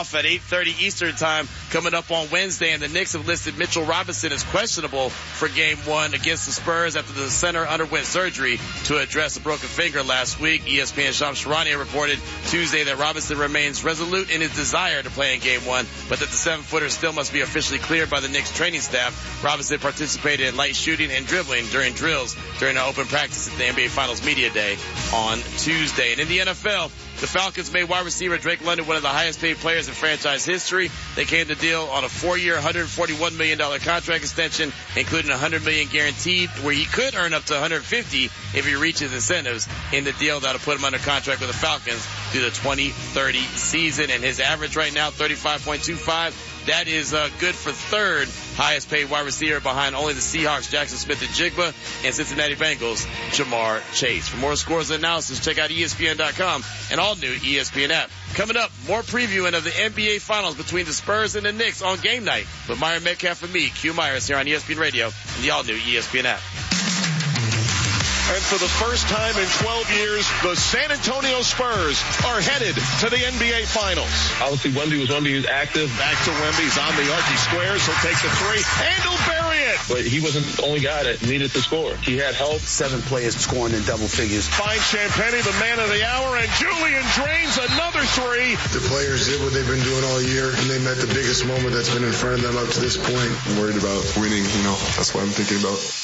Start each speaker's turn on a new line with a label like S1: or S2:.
S1: off at 8:30 Eastern time coming up on Wednesday, and the Knicks have listed Mitchell Robinson as questionable for Game 1 against the Spurs after the center underwent surgery to address a broken finger last week. ESPN's Shams Charania reported Tuesday that Robinson remains resolute in his desire to play in Game 1, but that the 7-footer still must be officially cleared by the Knicks training staff. Robinson participated in light shooting and dribbling during drills during an open practice at the NBA Finals Media Day on Tuesday. And in the NFL, the Falcons made wide receiver Drake London one of the highest paid players in franchise history. They came to deal on a 4-year, $141 million contract extension, including $100 million guaranteed, where he could earn up to $150 if he reaches incentives in the deal that'll put him under contract with the Falcons through the 2030 season. And his average right now, 35.25. That is good for third highest paid wide receiver behind only the Seahawks' Jackson Smith-Njigba and Cincinnati Bengals' Jamar Chase. For more scores and analysis, check out ESPN.com and all new ESPN app. Coming up, more previewing of the NBA Finals between the Spurs and the Knicks on game night with Myron Metcalf and me, Q Myers, here on ESPN Radio and the all new ESPN app.
S2: And for the first time in 12 years, the San Antonio Spurs are headed to the NBA Finals.
S3: Obviously, Wemby was active.
S2: Back to Wemby. He's on the arc. He squares. He'll take the three. And he'll bury it.
S3: But he wasn't the only guy that needed to score. He had help.
S4: 7 players scoring in double figures.
S2: Finds Champagnie, the man of the hour, and Julian drains another three.
S5: The players did what they've been doing all year, and they met the biggest moment that's been in front of them up to this point.
S6: I'm worried about winning, that's what I'm thinking about.